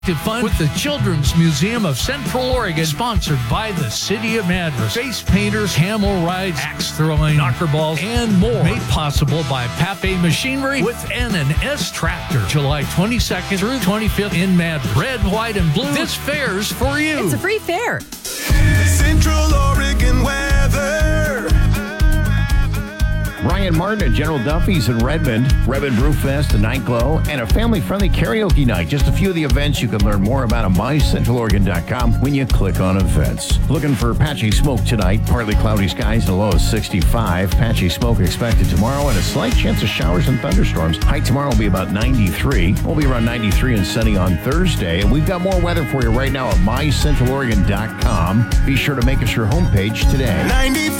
Fun with the Children's Museum of Central Oregon, sponsored by the City of Madras. Face painters, camel rides, axe throwing, knockerballs, and more. Made possible by Pape Machinery with N&S Tractor. July 22nd through 25th in Madras. Red, white, and blue. This fair's for you. It's a free fair. Central Oregon weather. Ryan Martin at General Duffy's in Redmond, Redmond Brewfest, the Night Glow, and a family-friendly karaoke night. Just a few of the events you can learn more about at mycentraloregon.com when you click on events. Looking for patchy smoke tonight. Partly cloudy skies and a low of 65. Patchy smoke expected tomorrow and a slight chance of showers and thunderstorms. High tomorrow will be about 93. We'll be around 93 and sunny on Thursday. And we've got more weather for you right now at mycentraloregon.com. Be sure to make us your homepage today. 95.